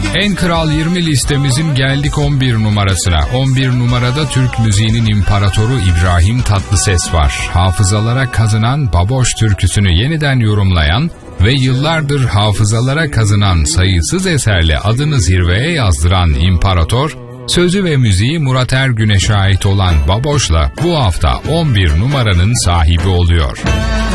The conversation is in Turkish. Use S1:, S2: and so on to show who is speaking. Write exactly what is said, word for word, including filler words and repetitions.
S1: En Kral yirmi listemizin geldik on bir numarasına. on bir numarada Türk müziğinin imparatoru İbrahim Tatlıses var. Hafızalara kazınan Baboş türküsünü yeniden yorumlayan ve yıllardır hafızalara kazınan sayısız eserle adını zirveye yazdıran imparator, sözü ve müziği Murat Ergün'e şahit olan Baboş'la bu hafta on bir numaranın sahibi oluyor.